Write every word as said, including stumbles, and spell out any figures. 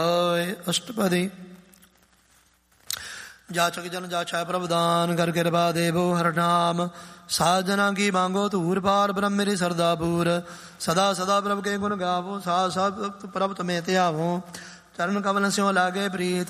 अष्टपदी। जाचक जन जाचा प्रभुदान कर कृपा देवो हर नाम साजना की मांगो तूर पार ब्रह्म मेरी सरदापुर सदा सदा प्रभु के गुण गावो सा सब प्रभु तुम्हें त्यावो चरण कमल स्यों लागे प्रीत